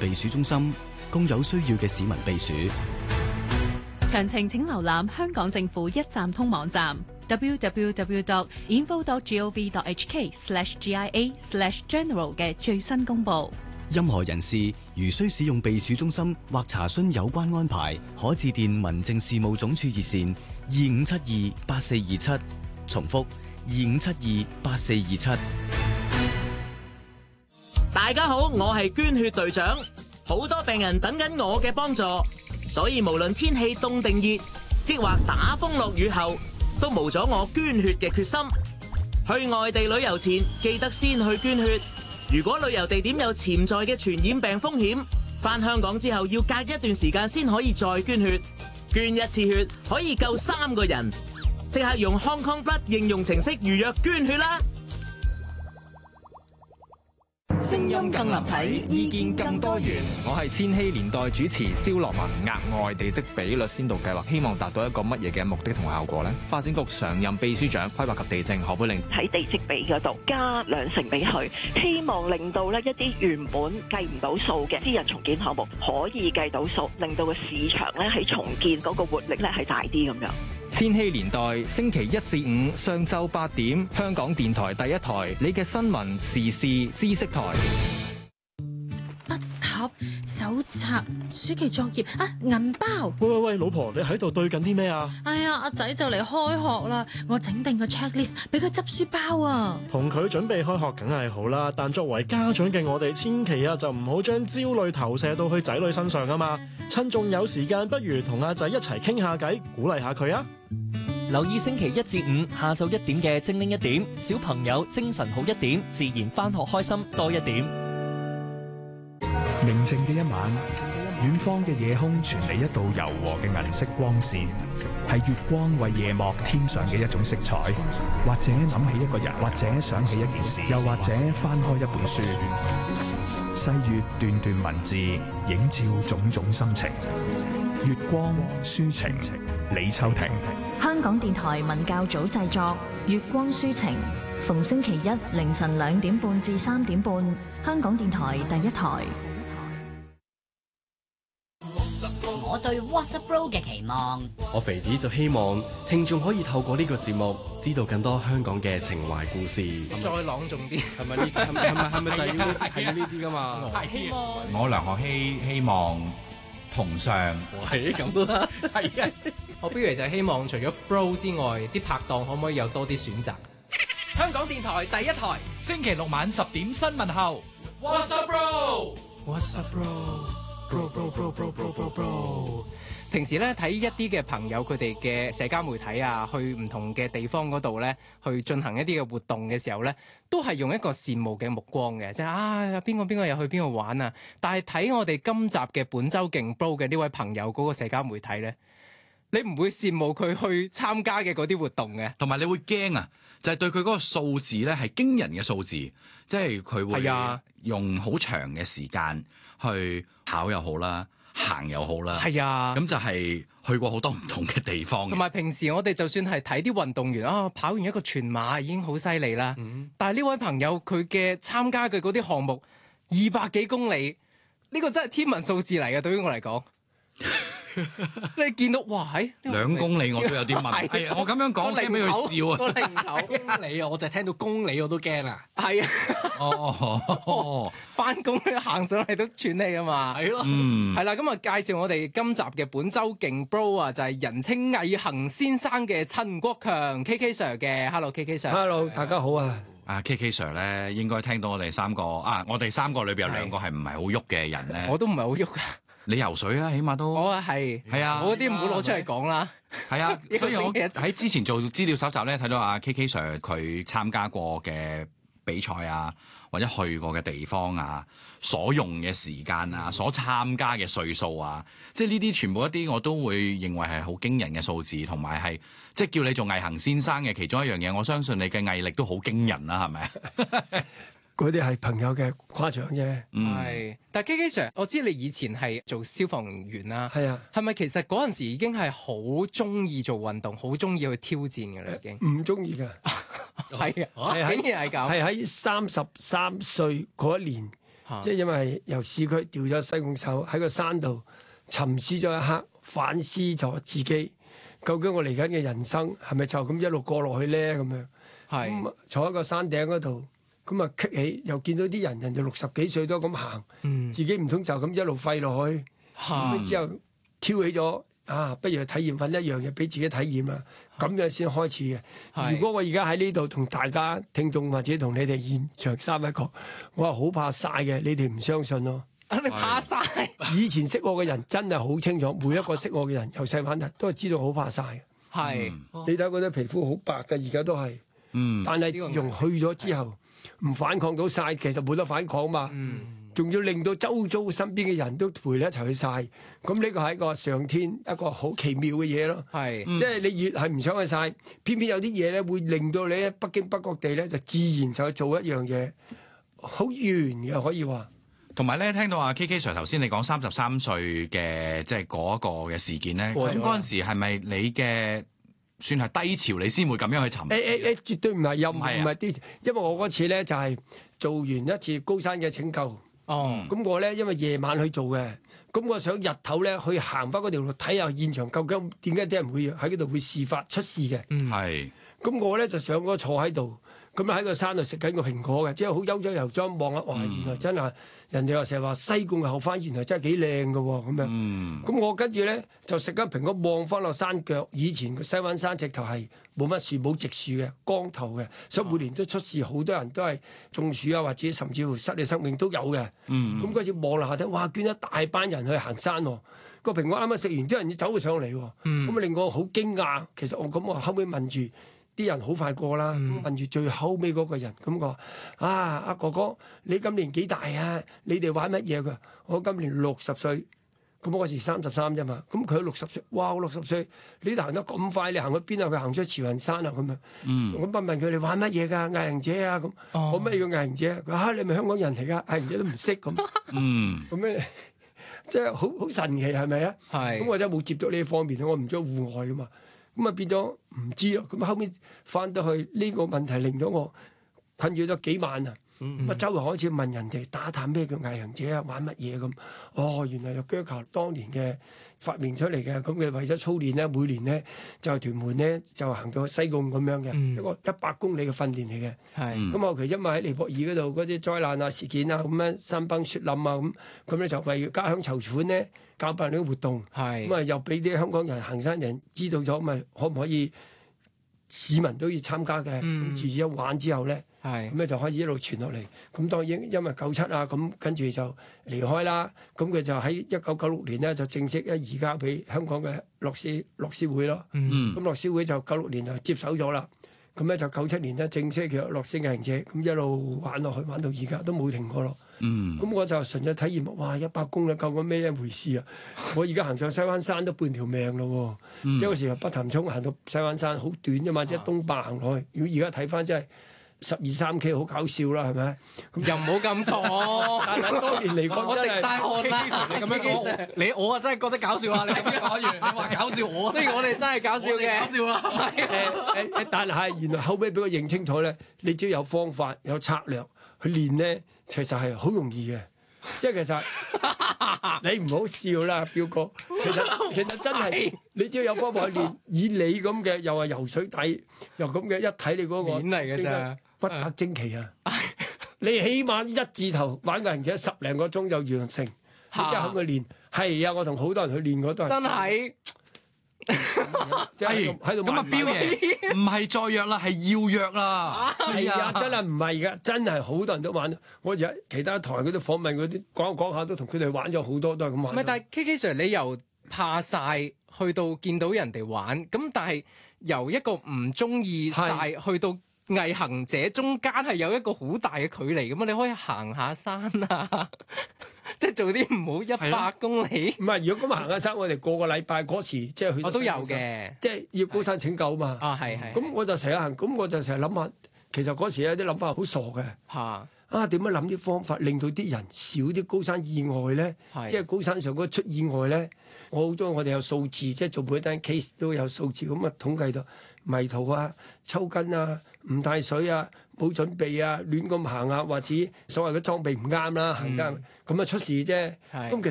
避暑中心，供有需要嘅市民避暑。 詳情請瀏覽香港政府一站通網站 www.info.gov.hk/GIA/general 嘅最新公佈。 任何人士如需使用避暑中心或查詢有關安排，可致電民政事務總署熱線25728427，重複25728427。 大家好，我係捐血隊長，好多病人等緊我嘅幫助，所以無論天氣凍定熱，抑或打風落雨後，都無阻我捐血嘅決心。去外地旅遊前，記得先去捐血。如果旅遊地點有潛在嘅傳染病風險，返香港之後要隔一段時間先可以再捐血。捐一次血可以救3個人，即刻用 Hong Kong Blood 應用程式預約捐血啦！ 聲音更立體，意見更多元。我係千禧年代主持蕭樂文。額外地積比率先導計劃希望達到一個乜嘢嘅目的同效果呢？發展局常任秘書長規劃及地政何佩玲喺地積比嗰度加2成俾佢，希望令到呢一啲原本計唔到數嘅私人重建項目可以計到數，令到個市場咧喺重建嗰個活力咧係大啲咁樣。 千禧年代星期1至5上晝8點，香港電台第一台，你嘅新聞時事知識台。 筆盒、手冊、暑期作業啊，銀包。 喂，老婆，你喺度對緊啲咩啊？ 哎呀，阿仔就嚟開學啦，我整定個 checklist 俾佢執書包啊。 同佢準備開學梗係好啦，但作為家長嘅我哋，千祈就唔好將焦慮投射到去仔女身上啊嘛。趁仲有時間，不如同阿仔一齊傾下偈，鼓勵下佢啊。 留意星期1至5下晝1點嘅精靈一點，小朋友精神好一點，自然返學開心多一點。 寧靜嘅一晚，遠方嘅夜空傳嚟一道柔和嘅銀色光線，係月光為夜幕添上嘅一種色彩。或者諗起一個人，或者想起一件事，又或者翻開一本書，細閱段段文字，映照種種心情。月光抒情，李秋婷。 香港電台文教組製作《月光抒情》，逢星期一凌晨2點半至3點半，香港電台第一台。 我對 WhatsApp Bro 嘅期望， 我肥啲就希望聽眾可以透過呢個節目知道更多香港嘅情懷故事。 再朗誦啲， 係咪就係要呢啲㗎嘛？ 希望我梁學希希望同上， 係咁啦， 係啊！我不如就希望除咗 Bro 之外，啲拍檔可唔可以有多啲選擇？香港電台第一台， 星期6晚10點新聞後 WhatsApp Bro。What's up, bro? Bro。平時咧睇一啲嘅朋友佢哋嘅社交媒體啊，去唔同嘅地方嗰度咧，去進行一啲嘅活動嘅時候咧，都係用一個羨慕嘅目光嘅，即係邊個又去邊度玩啊！但係睇我哋今集嘅本周勁 Bro 嘅呢位朋友嗰個社交媒體咧，你唔會羨慕佢去參加嘅嗰啲活動嘅， 同埋你會驚啊！就係對佢嗰個數字咧係驚人嘅數字，即係佢會用好長嘅時間去跑又好啦，行又好啦， 係啊， 咁就係去過好多唔同嘅地方。 同埋平時我哋就算係睇啲運動員跑完一個全馬已經好犀利啦，但係呢位朋友佢嘅參加嘅嗰啲項目200幾公里，呢個真係天文數字嚟嘅，對於我嚟講。你見到哇喺 2公里我都有啲問，我咁樣講驚俾佢笑啊！ 個零頭公里啊，我就聽到公里我都驚啊！係啊，翻工行上嚟都喘氣啊嘛，係咯，係啦，咁啊介紹我哋今集嘅本周勁 Bro 啊，就係人稱毅行先生嘅陳國強 KK Sir 嘅 ，Hello KK Sir，Hello 大家好啊！ KK Sir 咧應該聽到我哋3個我哋3個裏邊有2個係唔係好喐嘅人咧， 我都唔係好喐噶。 你游水啊，起碼都我係啊，我啲唔好攞出嚟講啦。 係啊，所以我喺之前做資料搜集咧，睇到KK Sir 佢參加過嘅比賽啊，或者去過嘅地方啊，所用嘅時間啊，所參加嘅歲數啊，即係呢啲全部一啲我都會認為係好驚人嘅數字，同埋係即係叫你做毅行先生嘅其中一樣嘢，我相信你嘅毅力都好驚人啦，係咪？ 嗰啲係朋友嘅誇獎啫， 係。但係 KK Sir，我知你以前係做消防員啦， 係啊， 係咪其實嗰陣時已經係好中意做運動，好中意去挑戰嘅啦？已經唔中意㗎， 係啊，竟然係咁， 係喺33歲嗰一年即係因為由市區調咗西貢手喺個山度沉思咗一刻，反思咗自己，究竟我嚟緊嘅人生係咪就咁一路過落去咧？咁樣咁坐喺個山頂嗰度，咁啊棘起，又見到啲人就60幾歲都咁行，自己唔通就咁一路廢落去？咁之後挑起咗不如去體驗揾一樣嘢俾自己體驗啊！咁樣先開始嘅。如果我而家喺呢度同大家聽眾或者同你哋現場三一個，我係好怕曬嘅，你哋唔相信咯。 你怕曬？ 以前識我嘅人真係好清楚，每一個識我嘅人由細玩大都係知道好怕曬嘅。 係， 你睇嗰啲皮膚好白嘅，而家都係。但係自從去咗之後，唔反抗到曬，其實冇得反抗嘛。仲要令到周遭身邊嘅人都陪你一齊去曬，咁呢個係一個上天一個好奇妙嘅嘢咯。即係你越係唔想去曬，偏偏有啲嘢咧會令到你喺不經不覺地咧就自然就去做一樣嘢，好圓嘅可以話。 同埋咧，聽到阿 KK Sir 頭先你講33歲嘅即係嗰一個嘅事件咧，咁嗰陣時係咪你嘅算係低潮，你先會咁樣去尋？ 絕對唔係，又唔係低潮，因為我嗰次咧就係做完一次高山嘅拯救。咁我咧因為夜晚去做嘅，咁我想日頭咧去行翻嗰條路睇下現場究竟點解啲人會喺嗰度會事發出事嘅。咁我咧就上嗰坐喺度，咁喺個山度食緊個蘋果嘅，即係好悠哉遊莊望啊！哇，原來真係人哋話成日話西貢嘅後花原來真係幾靚嘅喎，咁樣。咁我跟住咧就食緊蘋果，望翻落山腳。以前西灣山直頭係冇乜樹，冇植樹嘅，光頭嘅，所以每年都出事，好多人都係中暑啊，或者甚至乎失去生命都有嘅。咁嗰次望落下睇，哇！捐一大班人去行山喎，個蘋果啱啱食完，啲人要走咗上嚟喎。咁令我好驚訝。其實我後尾問住。啲人好快過啦，問住最後尾嗰個人，咁我話阿哥哥，你今年幾大啊？你哋玩乜嘢㗎？我今年60歲，咁我嗰時33啫嘛。咁佢60歲，哇！我60歲，你行得咁快，你行去邊啊？佢行出慈雲山啊咁樣。我問佢哋玩乜嘢㗎？毅行者啊咁。我咩叫毅行者？佢你咪香港人嚟㗎，毅行者都唔識咁。咁咩？即係好神奇係咪啊？咁我真係冇接觸呢方面，我唔中意戶外㗎嘛。咁啊變咗唔知咯，咁後面翻到去呢個問題令到我困擾咗幾晚啊！咁啊周圍開始問人哋打探咩叫毅行者啊，玩乜嘢咁？哦，原來有腳球當年嘅發明出嚟嘅，咁佢為咗操練咧，每年咧就屯門咧就行到西貢咁樣嘅，一個100公里嘅訓練嚟嘅。咁後期因為喺尼泊爾嗰度嗰啲災難啊事件啊咁樣山崩雪冧啊咁咧就為家鄉籌款咧。搞辦呢個活動，咁啊又俾啲香港人行山人知道咗，咪可唔可以市民都要參加嘅？咁自此一玩之後咧，咁咧就開始一路傳落嚟。咁當然因為97啊，咁跟住就離開啦。咁佢就喺1996年咧就正式移交俾香港嘅樂施會咯。咁樂施會就96年就接手咗啦。咁咧就97年咧正式叫樂施毅行者，咁一路玩落去，玩到而家都冇停過咯。咁我就純粹體驗，哇！100公里究竟咩一回事啊？我而家行上西灣山都半條命咯喎，即係嗰時候北潭涌行到西灣山好短啫嘛，即係東壩行落去。如果而家睇翻真係12、13K 好搞笑啦，係咪？ 又唔好咁講。 但係當年嚟講真係， 你咁樣講，我啊真係覺得搞笑啊！你咁樣講完，你話搞笑我，雖然我哋真係搞笑嘅，搞笑啦。 但係原來後尾俾我認清楚咧，你只要有方法、有策略去練咧，其實係好容易嘅。即係其實你唔好笑啦，彪哥。其實真係你只要有方法去練，以你咁嘅又係游水底，又咁嘅一睇你嗰個面嚟嘅啫， 不得驚奇啊！你起碼一字頭玩個行者10零個鐘就完成，你真係肯去練。係啊，我同好多人去練過都係。 真係。 喺度咁啊，彪爺唔係再約啦，係要約啦。 係啊，真係唔係噶，真係好多人都玩。我而家其他台嗰啲訪問嗰啲講下都同佢哋玩咗好多，都係咁玩。 唔係，但係 KK Sir 你由怕曬去到見到人哋玩，咁但係由一個唔中意曬去到毅行者，中間係有一個好大嘅距離咁啊！你可以行下山啊，即係做啲唔好100公里。唔係，如果咁行下山，我哋個禮拜嗰時即係去。我都有嘅，即係要高山拯救嘛。啊，係。咁我就成日行，咁我就成日諗下，其實嗰時有啲諗法好傻嘅。嚇！點樣諗啲方法令到啲人少啲高山意外咧？即係高山上嗰出意外咧，我好中意我哋有數字，即係做每一單 case 都有數字咁啊，統計到迷途啊、抽筋啊、唔帶水啊、 冇準備啊，亂咁行啊，或者所謂嘅裝備唔啱啦，行得咁啊出事啫。咁其